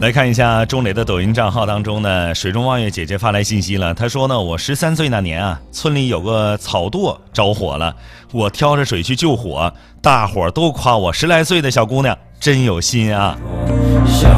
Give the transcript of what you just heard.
来看一下钟磊的抖音账号当中呢，水中望月姐姐发来信息了。她说呢，我13岁那年啊，村里有个草垛着火了，我挑着水去救火，大伙儿都夸我10来岁的小姑娘真有心啊。